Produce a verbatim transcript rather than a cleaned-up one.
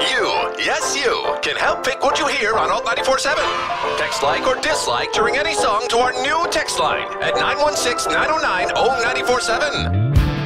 You, yes you, can help pick what you hear on Alt ninety-four point seven. Text like or dislike during any song to our new text line at nine one six, nine oh nine, oh nine four seven.